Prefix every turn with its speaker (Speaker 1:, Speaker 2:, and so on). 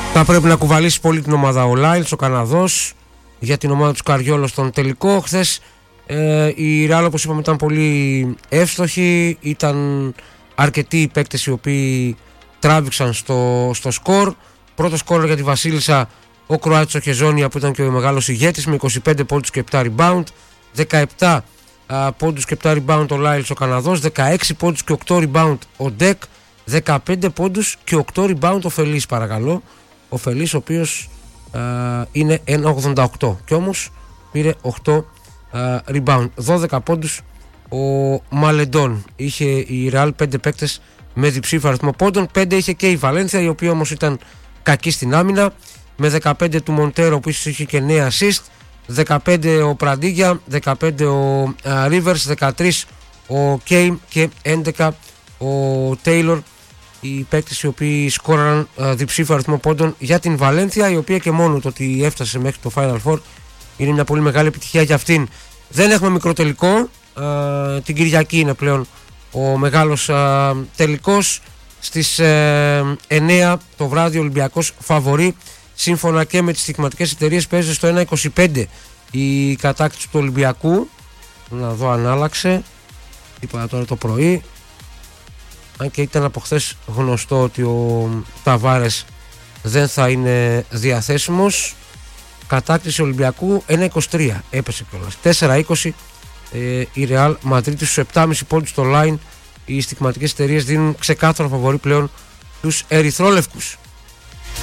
Speaker 1: Θα πρέπει να κουβαλήσει πολύ την ομάδα ο Λάιλς, ο Καναδός, για την ομάδα του Καριόλο στον τελικό. Χθες η Ρεάλ, όπως είπαμε, ήταν πολύ εύστοχη. Ήταν αρκετοί οι παίκτες οι οποίοι τράβηξαν στο σκορ. Πρώτο σκορ για τη Βασίλισσα ο Κροάτης ο Χεζόνια, που ήταν και ο μεγάλος ηγέτης, με 25 πόντους και 7 rebound. 17 πόντους και 7 rebound ο Λάιλς ο Καναδός. 16 πόντους και 8 rebound ο Ντεκ. 15 πόντους και 8 rebound ο Φελής, παρακαλώ. Ο Φελής, ο οποίος είναι 1,88 και όμως πήρε 8 rebound. 12 πόντους ο Μαλεντών. Είχε η Ρεάλ 5 παίκτες με διψήφιο αριθμό πόντων. 5 είχε και η Βαλένθια, η οποία όμως ήταν κακή στην άμυνα, με 15 του Μοντέρο, που ίσως είχε και 9 assist, 15 ο Πραντίγια, 15 ο Ρίβερς, 13 ο Κέιμ και 11 ο Τέιλορ, οι παίκτες οι οποίοι σκόραραν διψήφιο αριθμό πόντων για την Βαλένθια, η οποία και μόνο το ότι έφτασε μέχρι το Final Four είναι μια πολύ μεγάλη επιτυχία για αυτήν. Δεν έχουμε μικρό τελικό. Την Κυριακή είναι πλέον ο μεγάλος τελικός. Στις 9 το βράδυ ο Ολυμπιακός φαβορί, σύμφωνα και με τις στοιχηματικές εταιρείες. Παίζει στο 1,25 η κατάκτηση του Ολυμπιακού. Να δω αν άλλαξε. Είπα τώρα το πρωί, αν και ήταν από χθες γνωστό ότι ο Ταβάρες δεν θα είναι διαθέσιμος. Κατάκτηση Ολυμπιακού 1,23, έπεσε κιόλας. 4,20 η Real Μαδρίτη στους 7,5 πόντους στο line. Οι στοιχηματικές εταιρείες δίνουν ξεκάθαρο φαβορί πλέον τους ερυθρόλευκους.